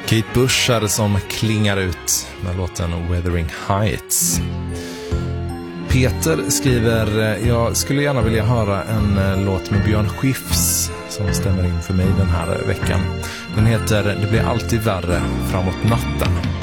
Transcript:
Kate Bush är det som klingar ut med låten Wuthering Heights. Peter skriver: jag skulle gärna vilja höra en låt med Björn Skifs som stämmer in för mig den här veckan. Den heter Det blir alltid värre framåt natten.